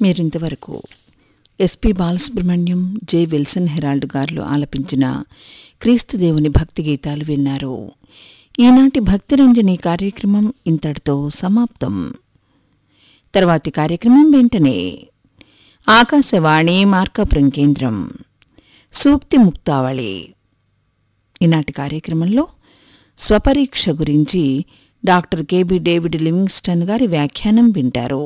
మీరింతవరకు SP Balasubrahmanyam, J Wilson Herald గారు ఆలపించిన క్రీస్తుదేవుని భక్తి గీతాలు విన్నారు. ఈనాటి భక్తిరంజని కార్యక్రమం ఇంతటితో సమాప్తం. తర్వాతి కార్యక్రమం వెంటనే. ఆకాశవాణి మార్కాపురం కేంద్రం సూక్తి ముక్తావళి. ఈనాటి కార్యక్రమంలో స్వపరీక్ష గురించి డాక్టర్ కెబి డేవిడ్ లివింగ్స్టన్ గారి వ్యాఖ్యానం వింటారు.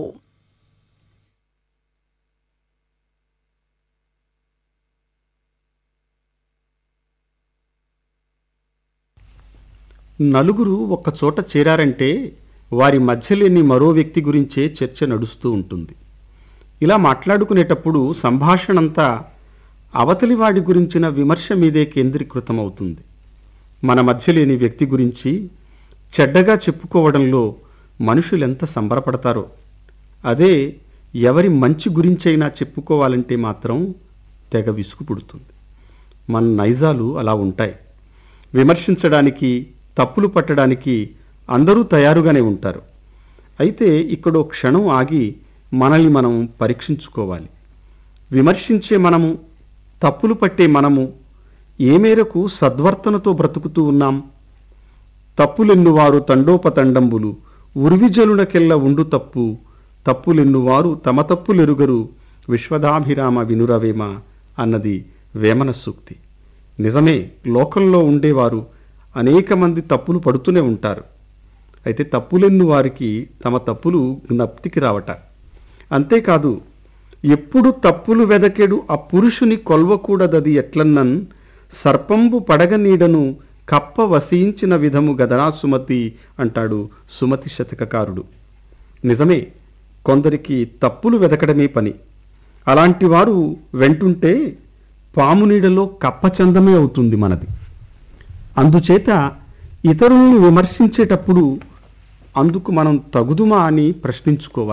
నలుగురు ఒక్కచోట చేరారంటే వారి మధ్య లేని మరో వ్యక్తి గురించే చర్చ నడుస్తూ ఉంటుంది. ఇలా మాట్లాడుకునేటప్పుడు సంభాషణంతా అవతలివాడి గురించిన విమర్శ మీదే కేంద్రీకృతమవుతుంది. మన మధ్య లేని వ్యక్తి గురించి చెడ్డగా చెప్పుకోవడంలో మనుషులెంత సంబరపడతారో, అదే ఎవరి మంచి గురించైనా చెప్పుకోవాలంటే మాత్రం తెగ విసుగు పుడుతుంది. మన నైజాలు అలా ఉంటాయి. విమర్శించడానికి, తప్పులు పట్టడానికి అందరూ తయారుగానే ఉంటారు. అయితే ఇక్కడో క్షణం ఆగి మనల్ని మనం పరీక్షించుకోవాలి. విమర్శించే మనము, తప్పులు పట్టే మనము ఏ మేరకు సద్వర్తనతో బ్రతుకుతూ ఉన్నాం? తప్పులెన్నువారు తండోపతండంబులు ఉర్విజలునకెల్ల ఉండు తప్పు, తప్పులెన్నువారు తమ తప్పులెరుగరు విశ్వదాభిరామ వినురవేమ అన్నది వేమన సూక్తి. నిజమే, లోకంలో ఉండేవారు అనేక మంది తప్పులు పడుతూనే ఉంటారు. అయితే తప్పులెన్ను వారికి తమ తప్పులు జ్ఞప్తికి రావట. అంతేకాదు, ఎప్పుడు తప్పులు వెదకెడు ఆ పురుషుని కొల్వకూడదది ఎట్లన్నన్ సర్పంబు పడగ నీడను కప్ప వసించిన విధము గదరా సుమతి అంటాడు సుమతి శతకకారుడు. నిజమే, కొందరికి తప్పులు వెదకడమే పని. అలాంటి వారు వెంటుంటే పాము నీడలో కప్పచందమే అవుతుంది మనది. అందుచేత ఇతరులను విమర్శించేటప్పుడు అందుకు మనం తగుదుమా అని ప్రశ్నించుకోవాలి.